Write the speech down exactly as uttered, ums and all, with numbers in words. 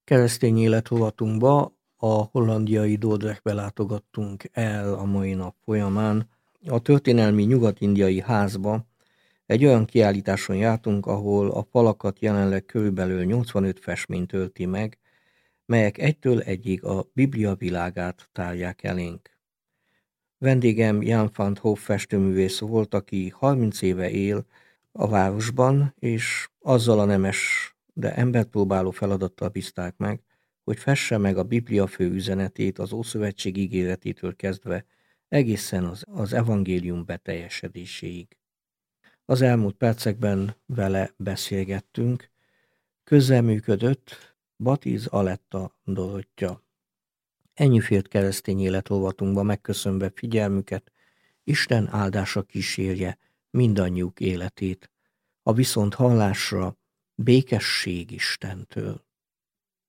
Keresztény életrovatunkba a hollandiai Dordrechtbe látogattunk el a mai nap folyamán. A történelmi nyugat-indiai házba egy olyan kiállításon jártunk, ahol a falakat jelenleg körülbelül nyolcvanöt festmény tölti meg, melyek egytől egyig a Biblia világát tárják elénk. Vendégem Jan van Hoff festőművész volt, aki harminc éve él a városban, és azzal a nemes, de emberpróbáló feladattal bízták meg, hogy fesse meg a Biblia fő üzenetét az Ószövetség ígéretétől kezdve egészen az, az evangélium beteljesedéséig. Az elmúlt percekben vele beszélgettünk, közreműködött Batiz Aletta Dorottya. Ennyi fért keresztény életrovatunkba, megköszönve figyelmüket, Isten áldása kísérje mindannyiuk életét, a viszont hallásra békesség Istentől.